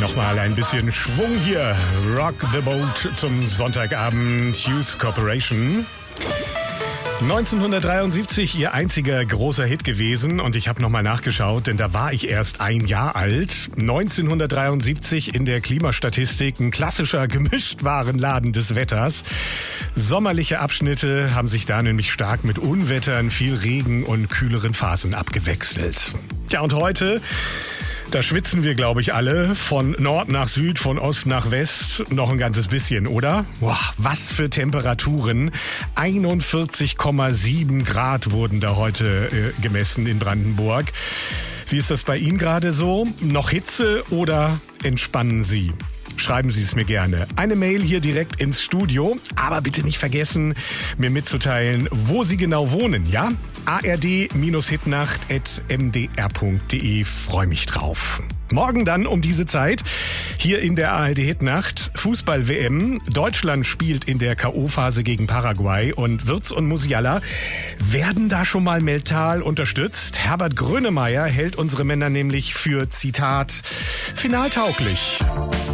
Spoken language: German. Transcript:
Nochmal ein bisschen Schwung hier. Rock the Boat zum Sonntagabend. Hughes Corporation. 1973 ihr einziger großer Hit gewesen und ich habe nochmal nachgeschaut, denn da war ich erst 1 Jahr alt. 1973 in der Klimastatistik ein klassischer Gemischtwarenladen des Wetters. Sommerliche Abschnitte haben sich da nämlich stark mit Unwettern, viel Regen und kühleren Phasen abgewechselt. Ja, und heute... Da schwitzen wir, glaube ich, alle. Von Nord nach Süd, von Ost nach West. Noch ein ganzes bisschen, oder? Boah, was für Temperaturen. 41,7 Grad wurden da heute gemessen in Brandenburg. Wie ist das bei Ihnen gerade so? Noch Hitze oder entspannen Sie? Schreiben Sie es mir gerne. Eine Mail hier direkt ins Studio. Aber bitte nicht vergessen, mir mitzuteilen, wo Sie genau wohnen, ja? ard-hitnacht@mdr.de. Freue mich drauf. Morgen dann um diese Zeit hier in der ARD Hitnacht Fußball-WM. Deutschland spielt in der K.O.-Phase gegen Paraguay und Wirtz und Musiala werden da schon mal mental unterstützt. Herbert Grönemeyer hält unsere Männer nämlich für, Zitat, finaltauglich.